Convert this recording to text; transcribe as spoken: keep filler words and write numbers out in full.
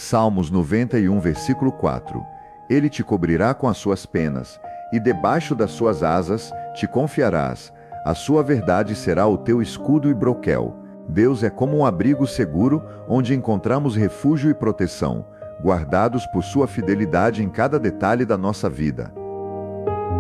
Salmos noventa e um, versículo quatro. Ele te cobrirá com as suas penas, e debaixo das suas asas te confiarás. A sua verdade será o teu escudo e broquel. Deus é como um abrigo seguro, onde encontramos refúgio e proteção, guardados por sua fidelidade em cada detalhe da nossa vida.